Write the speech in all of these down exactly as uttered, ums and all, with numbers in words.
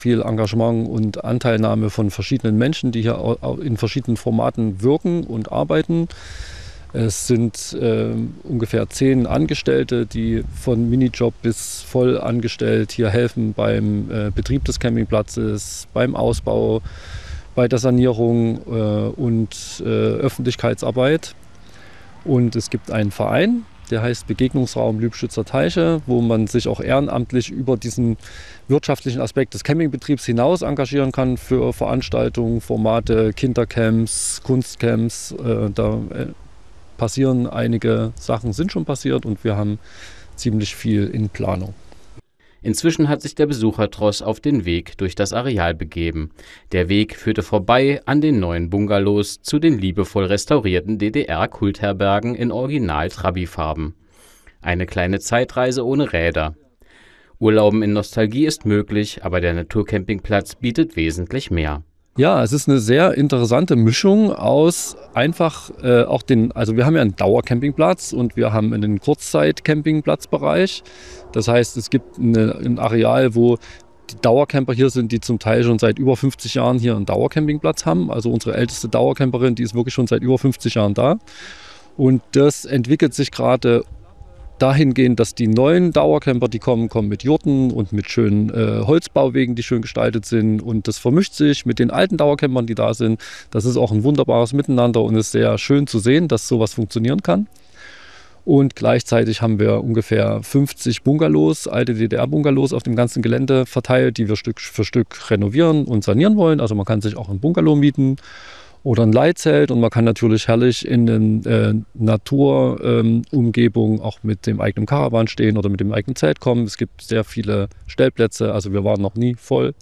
Viel Engagement und Anteilnahme von verschiedenen Menschen, die hier in verschiedenen Formaten wirken und arbeiten. Es sind äh, ungefähr zehn Angestellte, die von Minijob bis voll angestellt hier helfen beim äh, Betrieb des Campingplatzes, beim Ausbau, bei der Sanierung äh, und äh, Öffentlichkeitsarbeit. Und es gibt einen Verein, der heißt Begegnungsraum Lübschützer Teiche, wo man sich auch ehrenamtlich über diesen wirtschaftlichen Aspekt des Campingbetriebs hinaus engagieren kann für Veranstaltungen, Formate, Kindercamps, Kunstcamps. Äh, da äh, passieren einige Sachen, sind schon passiert und wir haben ziemlich viel in Planung. Inzwischen hat sich der Besuchertross auf den Weg durch das Areal begeben. Der Weg führte vorbei an den neuen Bungalows zu den liebevoll restaurierten D D R-Kultherbergen in Original-Trabi-Farben. Eine kleine Zeitreise ohne Räder. Urlauben in Nostalgie ist möglich, aber der Naturcampingplatz bietet wesentlich mehr. Ja, es ist eine sehr interessante Mischung aus einfach äh, auch den, also wir haben ja einen Dauercampingplatz und wir haben einen Kurzzeit-Campingplatzbereich. Das heißt, es gibt eine, ein Areal, wo die Dauercamper hier sind, die zum Teil schon seit über fünfzig Jahren hier einen Dauercampingplatz haben. Also unsere älteste Dauercamperin, die ist wirklich schon seit über fünfzig Jahren da. Und das entwickelt sich gerade dahingehend, dass die neuen Dauercamper, die kommen, kommen mit Jurten und mit schönen äh, Holzbauwegen, die schön gestaltet sind. Und das vermischt sich mit den alten Dauercampern, die da sind. Das ist auch ein wunderbares Miteinander und ist sehr schön zu sehen, dass sowas funktionieren kann. Und gleichzeitig haben wir ungefähr fünfzig Bungalows, alte D D R-Bungalows auf dem ganzen Gelände verteilt, die wir Stück für Stück renovieren und sanieren wollen. Also man kann sich auch ein Bungalow mieten oder ein Leitzelt und man kann natürlich herrlich in den äh, Naturumgebungen ähm, auch mit dem eigenen Caravan stehen oder mit dem eigenen Zelt kommen. Es gibt sehr viele Stellplätze, also wir waren noch nie voll.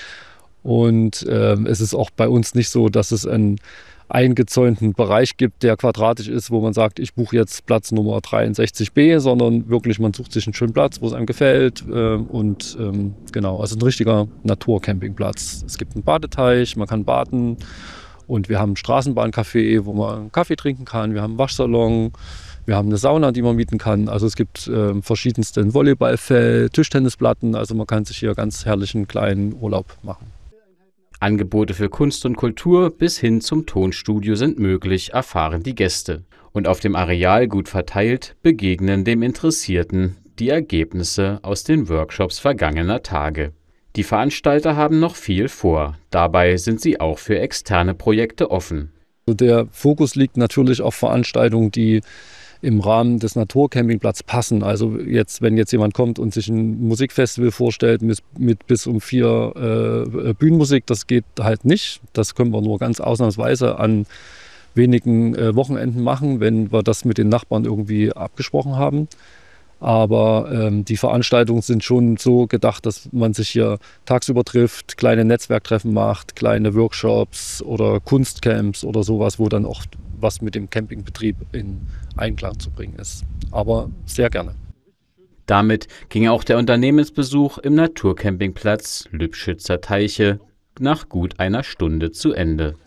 Und ähm, es ist auch bei uns nicht so, dass es einen eingezäunten Bereich gibt, der quadratisch ist, wo man sagt, ich buche jetzt Platz Nummer dreiundsechzig b, sondern wirklich, man sucht sich einen schönen Platz, wo es einem gefällt. Äh, und ähm, genau, also ein richtiger Naturcampingplatz. Es gibt einen Badeteich, man kann baden. Und wir haben ein Straßenbahncafé, wo man einen Kaffee trinken kann. Wir haben einen Waschsalon. Wir haben eine Sauna, die man mieten kann. Also es gibt äh, verschiedenste Volleyballfeld, Tischtennisplatten. Also man kann sich hier ganz herrlichen kleinen Urlaub machen. Angebote für Kunst und Kultur bis hin zum Tonstudio sind möglich, erfahren die Gäste. Und auf dem Areal gut verteilt begegnen dem Interessierten die Ergebnisse aus den Workshops vergangener Tage. Die Veranstalter haben noch viel vor. Dabei sind sie auch für externe Projekte offen. Der Fokus liegt natürlich auf Veranstaltungen, die im Rahmen des Naturcampingplatzes passen. Also jetzt, wenn jetzt jemand kommt und sich ein Musikfestival vorstellt mit, mit bis um vier äh, Bühnenmusik, das geht halt nicht. Das können wir nur ganz ausnahmsweise an wenigen äh, Wochenenden machen, wenn wir das mit den Nachbarn irgendwie abgesprochen haben. Aber ähm, die Veranstaltungen sind schon so gedacht, dass man sich hier tagsüber trifft, kleine Netzwerktreffen macht, kleine Workshops oder Kunstcamps oder sowas, wo dann auch was mit dem Campingbetrieb in Einklang zu bringen ist. Aber sehr gerne. Damit ging auch der Unternehmensbesuch im Naturcampingplatz Lübschützer Teiche nach gut einer Stunde zu Ende.